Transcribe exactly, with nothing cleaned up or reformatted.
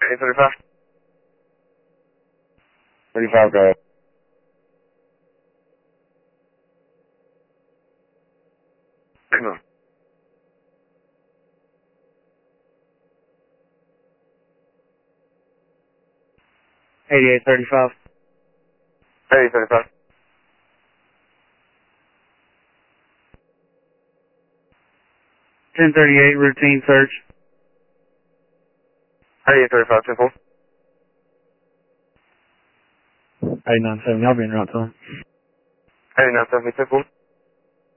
eight thirty-five. thirty-five, go ahead. Come on. eighty-eight thirty-five. eight thirty-five. ten thirty-eight, routine search. eight thirty-five, ten four. eight nine seven, y'all be in route to him. eight nine seven, ten four.